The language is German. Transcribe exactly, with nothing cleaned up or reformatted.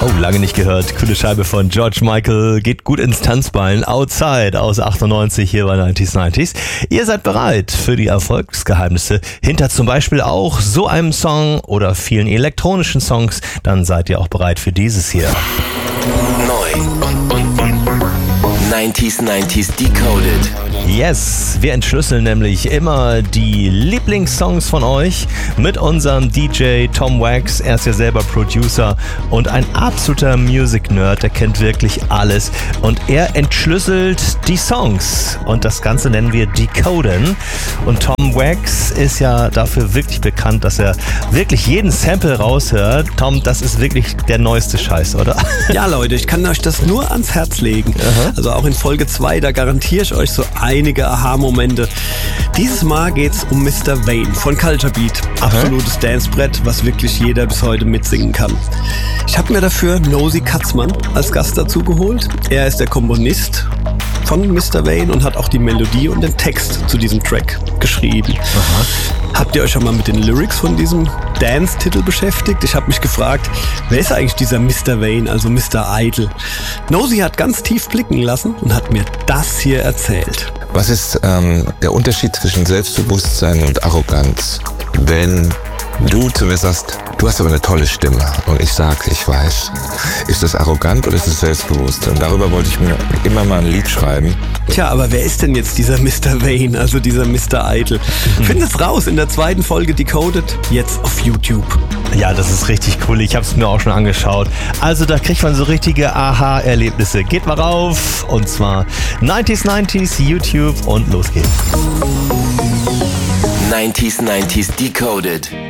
Oh, lange nicht gehört. Coole Scheibe von George Michael. Geht gut ins Tanzbein. Outside aus achtundneunzig hier bei neunzig neunzig. Ihr seid bereit für die Erfolgsgeheimnisse hinter zum Beispiel auch so einem Song oder vielen elektronischen Songs. Dann seid ihr auch bereit für dieses hier. Neu. neunzig neunzig Decoded. Yes, wir entschlüsseln nämlich immer die Lieblingssongs von euch mit unserem D J Tom Wax. Er ist ja selber Producer und ein absoluter Music-Nerd, der kennt wirklich alles. Und er entschlüsselt die Songs und das Ganze nennen wir Decoden. Und Tom Wax ist ja dafür wirklich bekannt, dass er wirklich jeden Sample raushört. Tom, das ist wirklich der neueste Scheiß, oder? Ja, Leute, ich kann euch das nur ans Herz legen. Aha. Also auch in Folge zwei, da garantiere ich euch so einige Aha-Momente. Dieses Mal geht's um Mister Wayne von Culture Beat. Absolutes Dancebrett, was wirklich jeder bis heute mitsingen kann. Ich habe mir dafür Nosy Katzmann als Gast dazu geholt. Er ist der Komponist von Mister Wayne und hat auch die Melodie und den Text zu diesem Track geschrieben. Aha. Habt ihr euch schon mal mit den Lyrics von diesem Dance-Titel beschäftigt? Ich habe mich gefragt, wer ist eigentlich dieser Mister Wayne, also Mister Idle? Nosy hat ganz tief blicken lassen und hat mir das hier erzählt. Was ist ähm, der Unterschied zwischen Selbstbewusstsein und Arroganz? Wenn du zu mir sagst, du hast aber eine tolle Stimme und ich sag, ich weiß, ist das arrogant oder ist es selbstbewusst? Und darüber wollte ich mir immer mal ein Lied schreiben. Tja, aber wer ist denn jetzt dieser Mister Wayne, also dieser Mister Idle? Mhm. Findet's raus in der zweiten Folge Decoded, jetzt auf YouTube. Ja, das ist richtig cool. Ich habe es mir auch schon angeschaut. Also da kriegt man so richtige Aha-Erlebnisse. Geht mal rauf und zwar neunzig neunzig YouTube und los geht's. neunzig neunzig Decoded.